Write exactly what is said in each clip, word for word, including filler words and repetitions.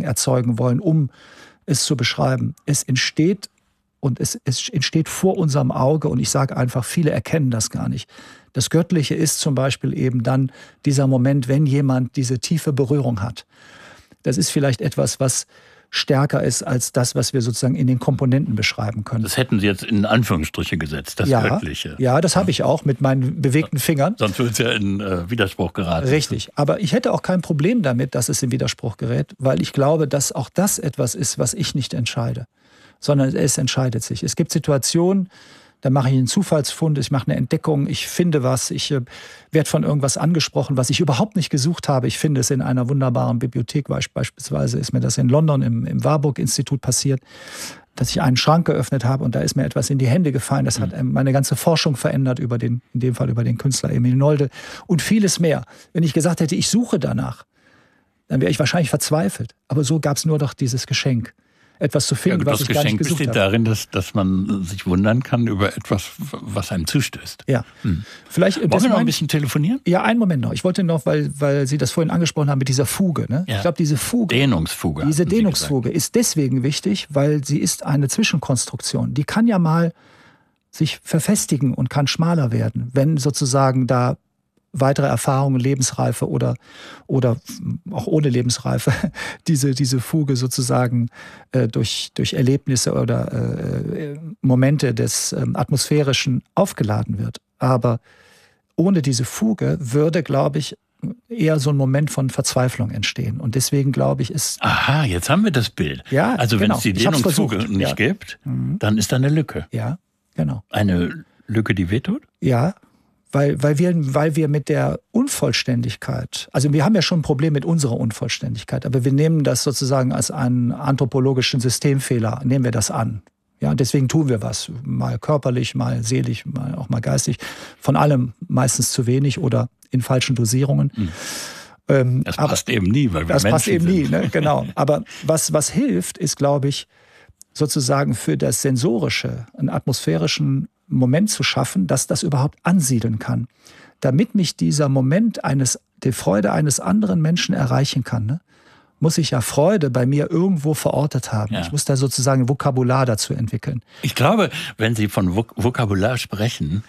sozusagen erzeugen wollen, um es zu beschreiben. Es entsteht und es, es entsteht vor unserem Auge und ich sage einfach, viele erkennen das gar nicht. Das Göttliche ist zum Beispiel eben dann dieser Moment, wenn jemand diese tiefe Berührung hat. Das ist vielleicht etwas, was stärker ist als das, was wir sozusagen in den Komponenten beschreiben können. Das hätten Sie jetzt in Anführungsstriche gesetzt, das ja, Göttliche. Ja, das habe ich auch mit meinen bewegten Fingern. Sonst würde es ja in äh, Widerspruch geraten. Richtig, aber ich hätte auch kein Problem damit, dass es in Widerspruch gerät, weil ich glaube, dass auch das etwas ist, was ich nicht entscheide, sondern es entscheidet sich. Es gibt Situationen, da mache ich einen Zufallsfund, ich mache eine Entdeckung, ich finde was, ich äh, werde von irgendwas angesprochen, was ich überhaupt nicht gesucht habe. Ich finde es in einer wunderbaren Bibliothek, beispielsweise ist mir das in London im, im Warburg-Institut passiert, dass ich einen Schrank geöffnet habe und da ist mir etwas in die Hände gefallen. Das hat meine ganze Forschung verändert, über den, in dem Fall über den Künstler Emil Nolde und vieles mehr. Wenn ich gesagt hätte, ich suche danach, dann wäre ich wahrscheinlich verzweifelt. Aber so gab es nur doch dieses Geschenk. Etwas zu finden, ja, was ich gar nicht gesucht habe. Das Geschenk besteht darin, dass, dass man sich wundern kann über etwas, was einem zustößt. Ja. Hm. Vielleicht, Wollen wir noch ein bisschen telefonieren? Ja, einen Moment noch. Ich wollte noch, weil, weil Sie das vorhin angesprochen haben mit dieser Fuge. Ne? Ja. Ich glaube, diese Fuge, Dehnungsfuge. Diese Dehnungsfuge ist deswegen wichtig, weil sie ist eine Zwischenkonstruktion. Die kann ja mal sich verfestigen und kann schmaler werden, wenn sozusagen da weitere Erfahrungen, Lebensreife oder, oder auch ohne Lebensreife, diese, diese Fuge sozusagen äh, durch, durch Erlebnisse oder äh, Momente des äh, Atmosphärischen aufgeladen wird. Aber ohne diese Fuge würde, glaube ich, eher so ein Moment von Verzweiflung entstehen. Und deswegen glaube ich, ist... Aha, jetzt haben wir das Bild. Ja, also wenn genau. es die Dehnungsfuge nicht ja. gibt, mhm. dann ist da eine Lücke. Ja, genau. Eine Lücke, die wehtut? Ja, Weil, weil, wir, weil wir mit der Unvollständigkeit, also wir haben ja schon ein Problem mit unserer Unvollständigkeit, aber wir nehmen das sozusagen als einen anthropologischen Systemfehler, nehmen wir das an. Ja, deswegen tun wir was, mal körperlich, mal seelisch, mal auch mal geistig, von allem meistens zu wenig oder in falschen Dosierungen. Mhm. Ähm, das passt aber, eben nie, weil wir das Menschen passt eben sind. nie, ne? Genau. Aber was, was hilft, ist, glaube ich, sozusagen für das Sensorische, einen atmosphärischen Moment zu schaffen, dass das überhaupt ansiedeln kann. Damit mich dieser Moment eines, die Freude eines anderen Menschen erreichen kann, ne, muss ich ja Freude bei mir irgendwo verortet haben. Ja. Ich muss da sozusagen ein Vokabular dazu entwickeln. Ich glaube, wenn Sie von Vok- Vokabular sprechen,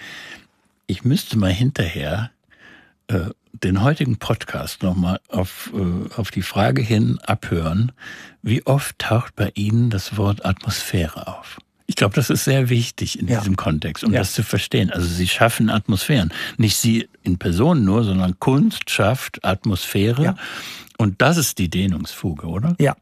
ich müsste mal hinterher äh, den heutigen Podcast nochmal auf, äh, auf die Frage hin abhören, wie oft taucht bei Ihnen das Wort Atmosphäre auf? Ich glaube, das ist sehr wichtig in ja. diesem Kontext, um ja. das zu verstehen. Also Sie schaffen Atmosphären. Nicht Sie in Person nur, sondern Kunst schafft Atmosphäre. Ja. Und das ist die Dehnungsfuge, oder? Ja.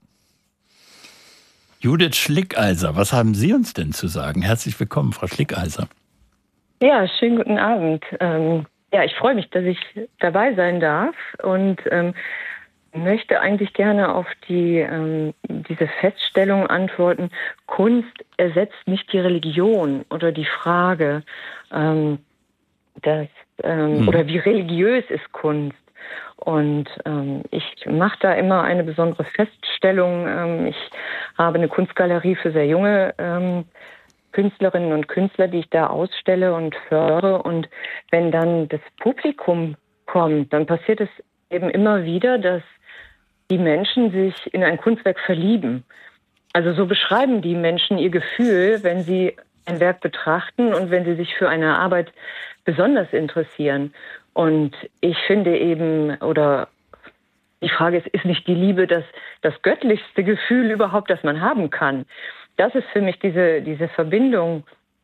Judith Schlickeiser, was haben Sie uns denn zu sagen? Herzlich willkommen, Frau Schlickeiser. Ja, schönen guten Abend. Ähm, ja, ich freue mich, dass ich dabei sein darf und ähm, möchte eigentlich gerne auf die ähm, diese Feststellung antworten, Kunst ersetzt nicht die Religion oder die Frage, ähm, dass, ähm, hm. oder wie religiös ist Kunst. Und ähm, ich mache da immer eine besondere Feststellung. Ähm, ich habe eine Kunstgalerie für sehr junge ähm, Künstlerinnen und Künstler, die ich da ausstelle und fördere. Und wenn dann das Publikum kommt, dann passiert es eben immer wieder, dass die Menschen sich in ein Kunstwerk verlieben. Also so beschreiben die Menschen ihr Gefühl, wenn sie ein Werk betrachten und wenn sie sich für eine Arbeit besonders interessieren. Und ich finde eben, oder die Frage ist, ist nicht die Liebe das, das göttlichste Gefühl überhaupt, das man haben kann? Das ist für mich diese, diese Verbindung.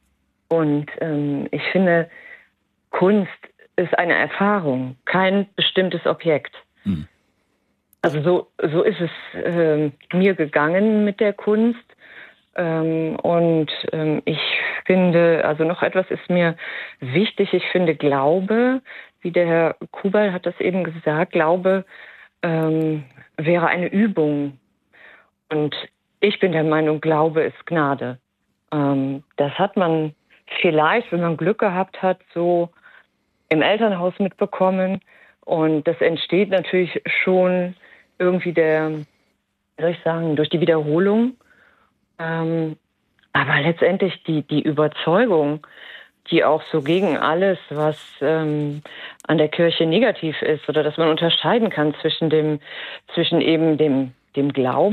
Und ähm, ich finde, Kunst ist eine Erfahrung, kein bestimmtes Objekt. Hm. Also so, so ist es äh, mir gegangen mit der Kunst. Ähm, und ähm, ich finde, also noch etwas ist mir wichtig. Ich finde Glaube, wie der Herr Kubal hat das eben gesagt, Glaube ähm, wäre eine Übung. Und ich bin der Meinung, Glaube ist Gnade. Ähm, das hat man vielleicht, wenn man Glück gehabt hat, so im Elternhaus mitbekommen. Und das entsteht natürlich schon irgendwie der, wie soll ich sagen, durch die Wiederholung. Ähm, aber letztendlich die, die Überzeugung, die auch so gegen alles, was ähm, an der Kirche negativ ist, oder dass man unterscheiden kann zwischen dem, zwischen eben dem, dem Glauben